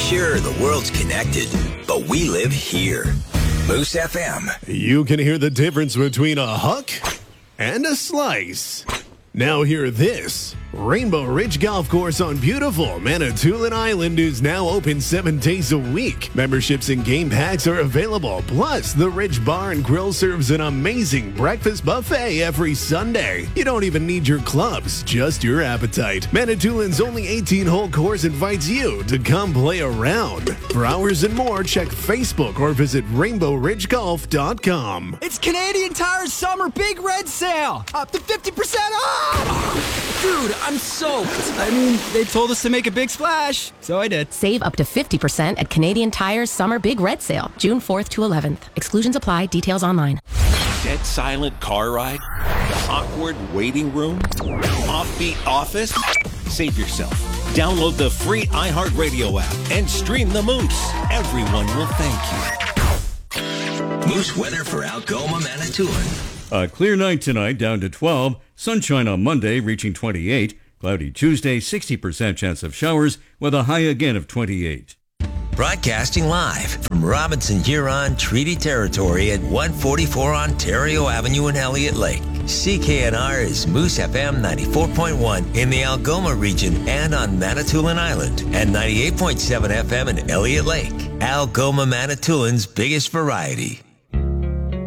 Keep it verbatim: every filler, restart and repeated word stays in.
Sure, the world's connected, but we live here. Moose F M. You can hear the difference between a huck and a slice. Now hear this. Rainbow Ridge Golf Course on beautiful Manitoulin Island is now open seven days a week. Memberships and game packs are available. Plus, the Ridge Bar and Grill serves an amazing breakfast buffet every Sunday. You don't even need your clubs, just your appetite. Manitoulin's only eighteen-hole course invites you to come play around. For hours and more, check Facebook or visit rainbow ridge golf dot com. It's Canadian Tire's summer big red sale. Up to fifty percent off! Dude, I'm soaked. I mean, they told us to make a big splash, so I did. Save up to fifty percent at Canadian Tire's Summer Big Red Sale, June fourth to eleventh. Exclusions apply. Details online. Dead silent car ride? Awkward waiting room? Offbeat office? Save yourself. Download the free iHeartRadio app and stream the Moose. Everyone will thank you. Moose weather for Algoma, Manitoulin. A clear night tonight, down to twelve. Sunshine on Monday, reaching twenty-eight. Cloudy Tuesday, sixty percent chance of showers, with a high again of twenty-eight. Broadcasting live from Robinson-Huron Treaty Territory at one forty-four Ontario Avenue in Elliott Lake. C K N R is Moose F M ninety-four point one in the Algoma region and on Manitoulin Island, and ninety-eight point seven F M in Elliott Lake. Algoma, Manitoulin's biggest variety.